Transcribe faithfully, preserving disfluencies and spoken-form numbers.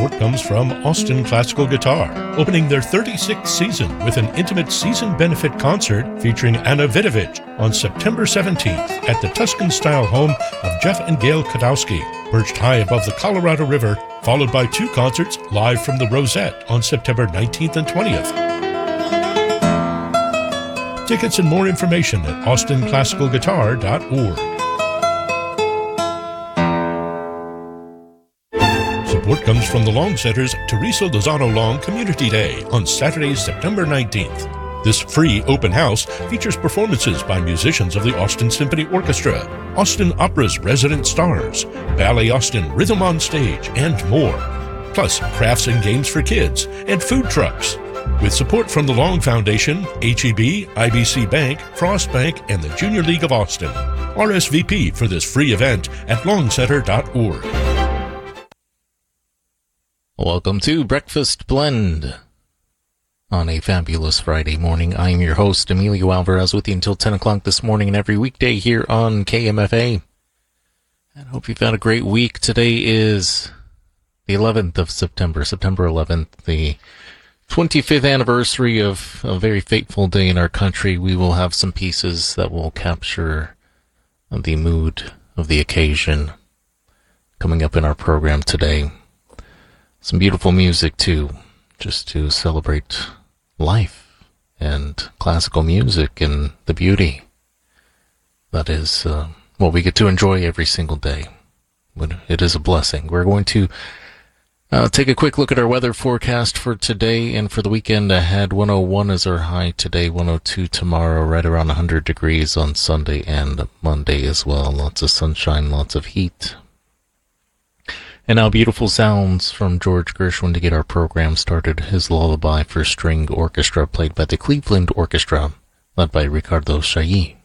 Support comes from Austin Classical Guitar, opening their thirty-sixth season with an intimate season benefit concert featuring Anna Vidovich on September seventeenth at the Tuscan-style home of Jeff and Gail Kadowski, perched high above the Colorado River, followed by two concerts live from the Rosette on September nineteenth and twentieth. Tickets and more information at austin classical guitar dot org. Support comes from the Long Center's Teresa Lozano Long Community Day on Saturday, September nineteenth. This free open house features performances by musicians of the Austin Symphony Orchestra, Austin Opera's resident stars, Ballet Austin Rhythm on Stage, and more. Plus crafts and games for kids and food trucks. With support from the Long Foundation, H E B, I B C Bank, Frost Bank, and the Junior League of Austin. R S V P for this free event at long center dot org. Welcome to Breakfast Blend. On a fabulous Friday morning, I am your host, Emilio Alvarez, with you until ten o'clock this morning and every weekday here on K M F A. And I hope you've had a great week. Today is the eleventh of September, September eleventh, the twenty-fifth anniversary of a very fateful day in our country. We will have some pieces that will capture the mood of the occasion coming up in our program today. Some beautiful music, too, just to celebrate life and classical music and the beauty that is uh, what we get to enjoy every single day. But it is a blessing. We're going to uh, take a quick look at our weather forecast for today and for the weekend ahead. one oh one is our high today, one oh two tomorrow, right around one hundred degrees on Sunday and Monday as well. Lots of sunshine, lots of heat. And now beautiful sounds from George Gershwin to get our program started. His Lullaby for String Orchestra, played by the Cleveland Orchestra, led by Ricardo Chailly.